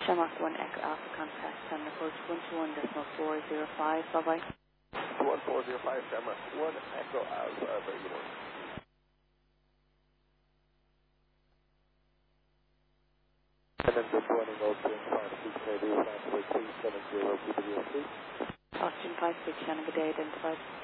Shamrock 1 Echo Alpha contact terminal code 121.405. Bye bye. 1405 Shamrock 1 Echo Alpha. Very good morning. And then good morning, Austin 56 Radio, 94370 PWC. Austin 56, Shannon, good day, identified.